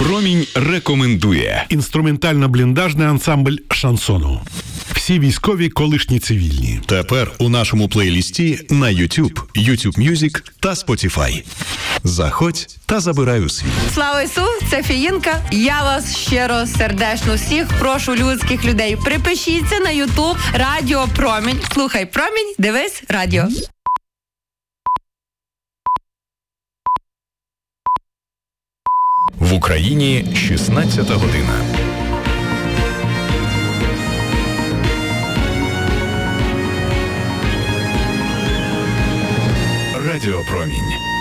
Промінь рекомендує. Інструментально-бліндажний ансамбль шансону. Всі військові, колишні цивільні. Тепер у нашому плейлісті на YouTube, YouTube Music та Spotify. Заходь та забирай у світ. Слава Ісу, це Фіїнка. Я вас щиро, сердечно всіх прошу, людських людей, припишіться на YouTube Радіо Промінь. Слухай Промінь, дивись радіо. В Україні 16 година. Радіо Промінь.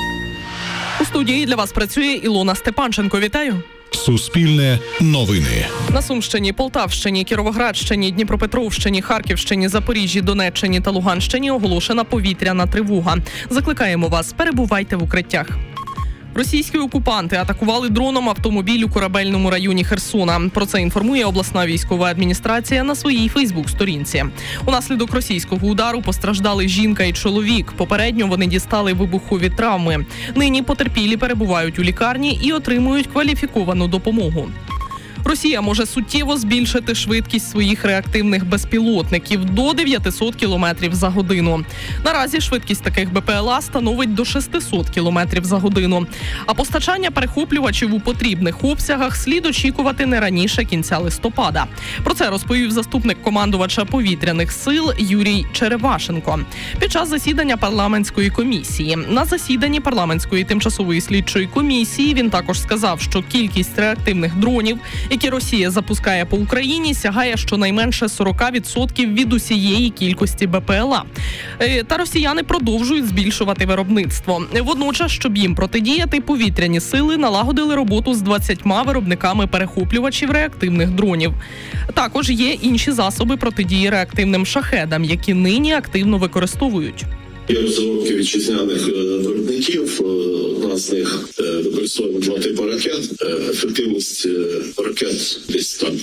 У студії для вас працює Ілона Степанченко. Вітаю. Суспільне новини. На Сумщині, Полтавщині, Кіровоградщині, Дніпропетровщині, Харківщині, Запоріжжі, Донеччині та Луганщині оголошена повітряна тривога. Закликаємо вас, перебувайте в укриттях. Російські окупанти атакували дроном автомобіль у Корабельному районі Херсона. Про це інформує обласна військова адміністрація на своїй Фейсбук-сторінці. Унаслідок російського удару постраждали жінка і чоловік. Попередньо вони дістали вибухові травми. Нині потерпілі перебувають у лікарні і отримують кваліфіковану допомогу. Росія може суттєво збільшити швидкість своїх реактивних безпілотників до 900 км за годину. Наразі швидкість таких БПЛА становить до 600 км за годину. А постачання перехоплювачів у потрібних обсягах слід очікувати не раніше кінця листопада. Про це розповів заступник командувача повітряних сил Юрій Черевашенко під час засідання парламентської комісії. На засіданні парламентської тимчасової слідчої комісії він також сказав, що кількість реактивних дронів, які Росія запускає по Україні, сягає щонайменше 40% від усієї кількості БПЛА. Та росіяни продовжують збільшувати виробництво. Водночас, щоб їм протидіяти, повітряні сили налагодили роботу з 20 виробниками перехоплювачів реактивних дронів. Також є інші засоби протидії реактивним шахедам, які нині активно використовують. Є розробки вітчизняних виробників, одна з них використовує два типи ракет. Ефективність ракет десь там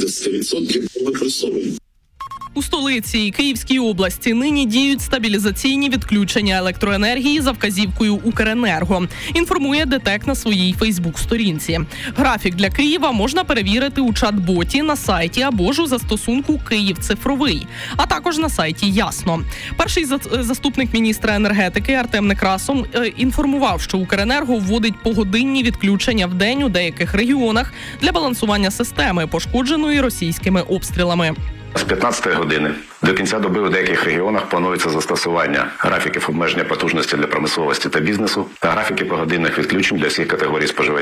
50% використовуємо. У столиці і Київській області нині діють стабілізаційні відключення електроенергії за вказівкою Укренерго. Інформує ДТЕК на своїй Фейсбук-сторінці. Графік для Києва можна перевірити у чат-боті на сайті або ж у застосунку «Київ цифровий», а також на сайті «Ясно». Перший заступник міністра енергетики Артем Некрасов інформував, що Укренерго вводить погодинні відключення в день у деяких регіонах для балансування системи, пошкодженої російськими обстрілами. З 15 години до кінця доби у деяких регіонах планується застосування графіків обмеження потужності для промисловості та бізнесу та графіки погодинних відключень для всіх категорій споживачів.